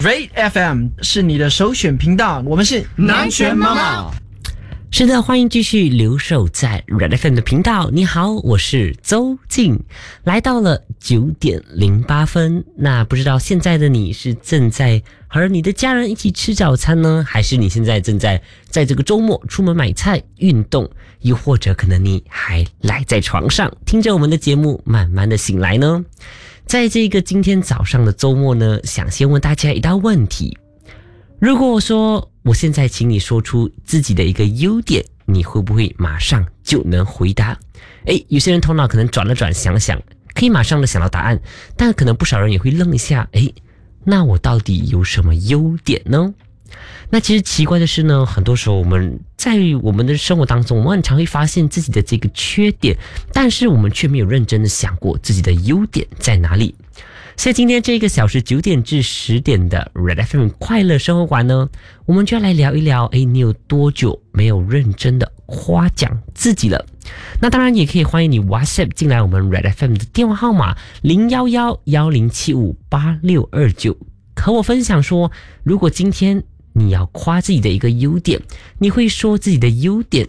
Red FM 是你的首选频道，我们是南拳妈妈。 是的，欢迎继续留守在 Red FM 的频道。你好，我是周静，来到了9:08。那不知道现在的你是正在和你的家人一起吃早餐呢，还是你现在正在这个周末出门买菜、运动，又或者可能你还赖在床上听着我们的节目，慢慢的醒来呢？在这个今天早上的周末呢，想先问大家一道问题：如果说我现在请你说出自己的一个优点，你会不会马上就能回答？有些人头脑可能转了转，想想可以马上的想到答案，但可能不少人也会愣一下，那我到底有什么优点呢？那其实奇怪的是呢，很多时候我们在我们的生活当中，我们很常会发现自己的这个缺点，但是我们却没有认真的想过自己的优点在哪里。所以今天这个小时9点至10点的 Red FM 快乐生活馆呢，我们就要来聊一聊，你有多久没有认真的夸奖自己了？那当然也可以欢迎你 WhatsApp 进来我们 Red FM 的电话号码011-1075-8629，和我分享说，如果今天你要夸自己的一个优点，你会说自己的优点